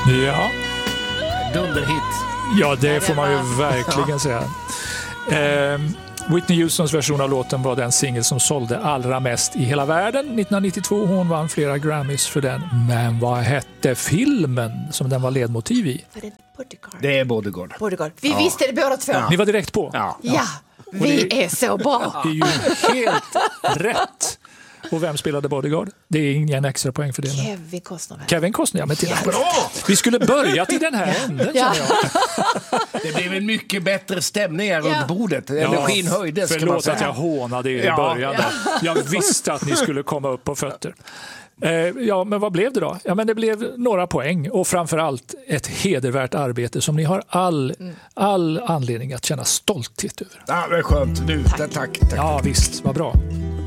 Ja. Dunderhit. Ja, det får man ju verkligen säga. Whitney Houstons version av låten var den singel som sålde allra mest i hela världen 1992. Hon vann flera Grammys för den. Men vad hette filmen som den var ledmotiv i? Var det Bodyguard? Det är Bodyguard. Vi visste det båda två. Ni var direkt på. Ja, vi är så bra. Det är ju helt rätt. Och vem spelade Bodyguard? Det är ingen extra poäng för det. Kevin Costner, ja, men till vi skulle börja till den här änden. Ja. Det blev en mycket bättre stämning här runt bordet. Energin höjdes. Förlåt att jag hånade er i början. Jag visste att ni skulle komma upp på fötter. Ja, men vad blev det då? Ja, men det blev några poäng och framförallt ett hedervärt arbete som ni har all anledning att känna stolthet över. Ja, det är skönt. Tack. Ja, visst, vad bra.